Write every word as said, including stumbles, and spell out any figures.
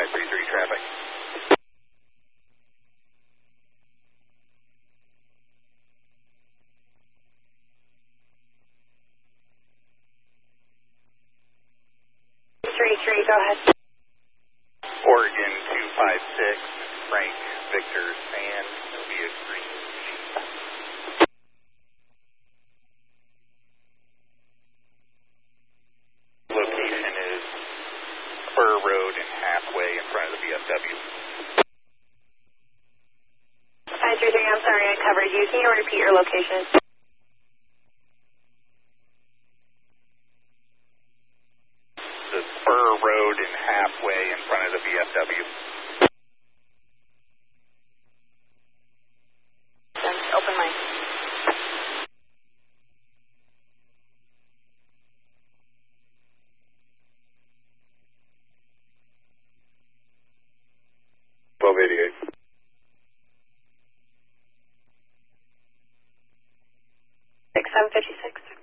five three three traffic. three three, go ahead. Oregon two five six, Frank Victor San, it'll be a green Jeep. Location is Spur Road and halfway in front of the V F W. five three three, I'm sorry I covered you. Can you repeat your location? The Spur Road and halfway in front of the V F W. Open mic. twelve eighty-eight. six seven fifty-six.